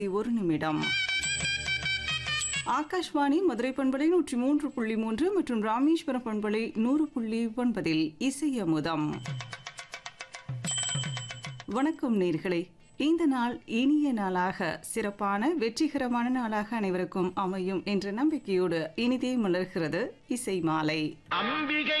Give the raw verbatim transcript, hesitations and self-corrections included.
ஒரு நிமிடம். ஆகாஷ்வாணி மதுரை பண்பலை நூற்றி மூன்று புள்ளி மூன்று மற்றும் ராமேஸ்வரம் பண்பலை நூறு புள்ளி ஒன்பதில் இசையமுதம். வணக்கம் நேர்களே. இந்த நாள் இனிய நாளாக, சிறப்பான வெற்றிகரமான நாளாக அனைவருக்கும் அமையும் என்ற நம்பிக்கையோடு இனிதே மலர்கிறது இசை மாலை. அம்பிகை